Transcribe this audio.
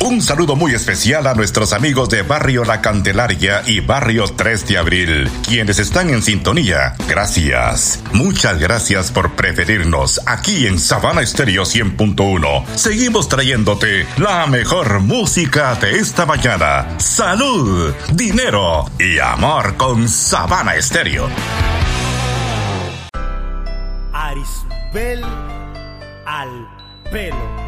Un saludo muy especial a nuestros amigos de Barrio La Candelaria y Barrio 3 de Abril, quienes están en sintonía. Gracias. Muchas gracias por preferirnos aquí en Sabana Estéreo 100.1. Seguimos trayéndote la mejor música de esta mañana. Salud, dinero y amor con Sabana Estéreo. Arisbel al pelo.